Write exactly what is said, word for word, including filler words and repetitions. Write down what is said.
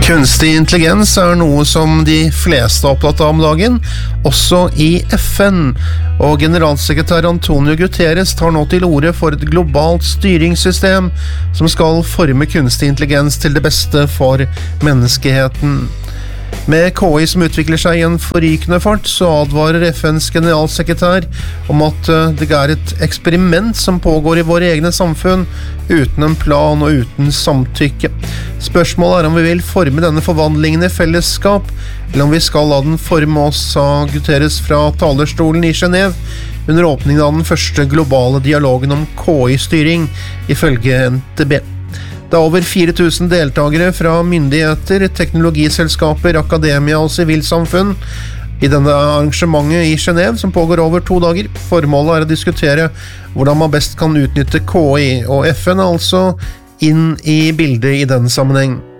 Kunstig intelligens er noe som de fleste er opptatt av om dagen, også i F N, og generalsekretær Antonio Guterres tar nå til orde for et globalt styringssystem som skal forme kunstig intelligens til det beste for menneskeheten. Med K I som utvikler seg i en forrykende fart, så advarer F N's generalsekretær om at det er et eksperiment som pågår i våre egne samfunn, uten en plan og uten samtykke. Spørsmålet er om vi vil forme denne forvandlingen i fellesskap, eller om vi skal la den forme oss, sa Guterres fra talerstolen i Genève, under åpningen av den første globale dialogen om K I-styring, ifølge N T B. Det er over fire tusen deltagere fra myndigheter, teknologiselskaper, akademia og sivilsamfunn i denne arrangementet i Genève, som pågår over to dager. Formålet er å diskutere hvordan man best kan utnytte K I, og F N er altså inn i bildet i den sammenheng.